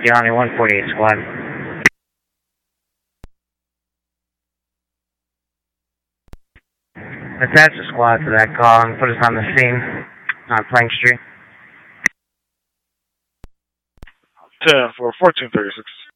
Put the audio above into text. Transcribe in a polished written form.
Johnny 148 squad. Attach the squad to that call and put us on the scene on Plank Street. 10 for 1436.